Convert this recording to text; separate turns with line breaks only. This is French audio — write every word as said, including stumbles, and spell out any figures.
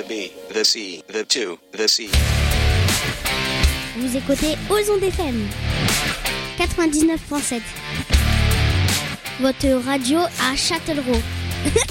B, the C, the two, the C.
Vous écoutez Ozon F M quatre-vingt-dix-neuf virgule sept. Votre radio à Châtellerault.